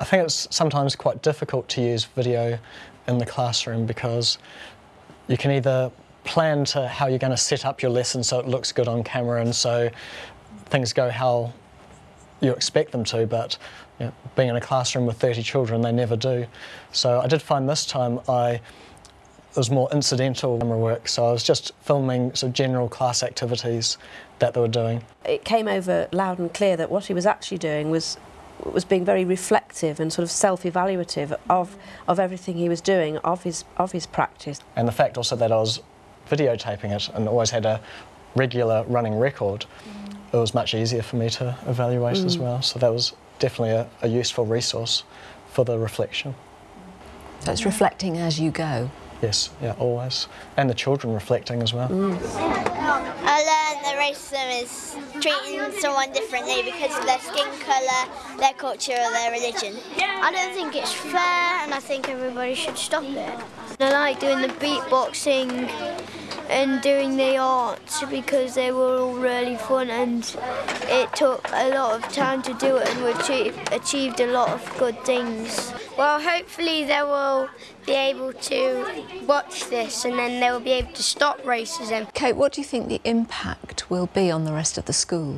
I think it's sometimes quite difficult to use video in the classroom because you can either plan to how you're going to set up your lesson so it looks good on camera and so things go how you expect them to, but you know, being in a classroom with 30 children, they never do. So I did find this time it was more incidental camera work, so I was just filming sort of general class activities that they were doing. It came over loud and clear that what he was actually doing was being very reflective and sort of self-evaluative of everything he was doing, of his practice. And the fact also that I was videotaping it and always had a regular running record, it was much easier for me to evaluate as well. So that was definitely a useful resource for the reflection. So it's reflecting as you go? Yes, yeah, always. And the children reflecting as well. I learned that racism is treating someone differently because of their skin colour, their culture or their religion. I don't think it's fair and I think everybody should stop it. I like doing the beatboxing and doing the arts because they were all really fun and it took a lot of time to do it and we achieved a lot of good things. Well, hopefully they will be able to watch this and then they will be able to stop racism. Kate, what do you think the impact will be on the rest of the school?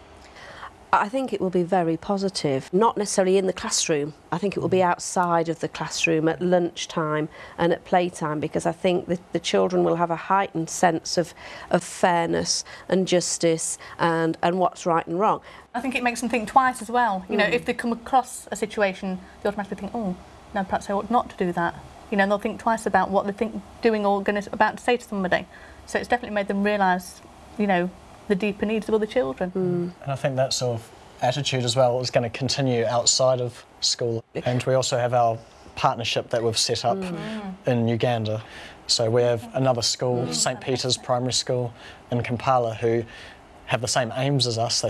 I think it will be very positive, not necessarily in the classroom. I think it will be outside of the classroom at lunchtime and at playtime, because I think the children will have a heightened sense of fairness and justice and what's right and wrong. I think it makes them think twice as well. You know, if they come across a situation, they automatically think, oh, no, perhaps I ought not to do that. You know, and they'll think twice about what they think doing or about to say to somebody. So it's definitely made them realise, you know, the deeper needs of other children. And I think that sort of attitude as well is going to continue outside of school. And we also have our partnership that we've set up in Uganda. So we have another school, St Peter's Primary School in Kampala, who have the same aims as us.